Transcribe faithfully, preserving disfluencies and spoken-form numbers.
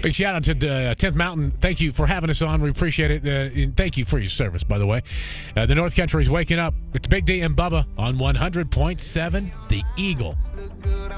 Big shout out to the tenth Mountain. Thank you for having us on. We appreciate it. Uh, and thank you for your service, by the way. Uh, the North Country is waking up. It's Big D and Bubba on one hundred point seven The Eagle.